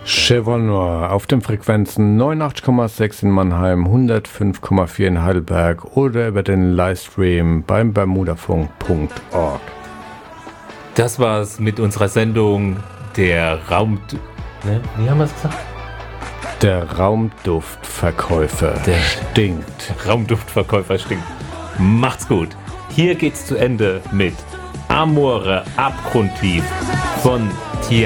Cheval Noir auf den Frequenzen 89,6 in Mannheim, 105,4 in Heidelberg oder über den Livestream beim bermudafunk.org. Das war's mit unserer Sendung der wie haben wir es gesagt? Der Raumduftverkäufer stinkt. Raumduftverkäufer stinkt. Macht's gut. Hier geht's zu Ende mit Amore abgrundtief von